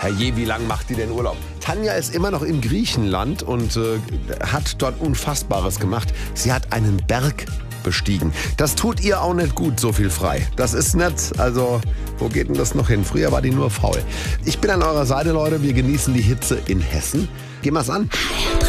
Herrje, wie lange macht die denn Urlaub? Tanja ist immer noch in Griechenland und hat dort Unfassbares gemacht. Sie hat einen Berg bestiegen. Das tut ihr auch nicht gut, so viel frei. Das ist nett, also wo geht denn das noch hin? Früher war die nur faul. Ich bin an eurer Seite, Leute. Wir genießen die Hitze in Hessen. Gehen wir's an.